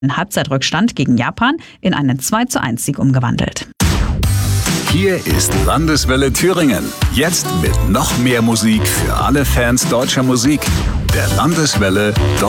Halbzeitrückstand gegen Japan in einen 2:1-Sieg umgewandelt. Hier ist Landeswelle Thüringen. Jetzt mit noch mehr Musik für alle Fans deutscher Musik. Der Landeswelle